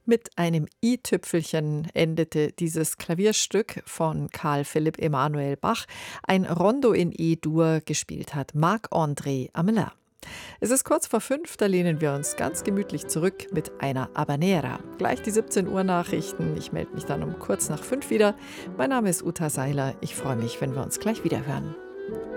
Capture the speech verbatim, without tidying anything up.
Mit einem i-Tüpfelchen endete dieses Klavierstück von Karl Philipp Emanuel Bach, ein Rondo in E-Dur, gespielt hat Marc-André Amelin. Es ist kurz vor fünf, da lehnen wir uns ganz gemütlich zurück mit einer Habanera. Gleich die siebzehn Uhr Nachrichten. Ich melde mich dann um kurz nach fünf wieder. Mein Name ist Uta Seiler. Ich freue mich, wenn wir uns gleich wieder hören.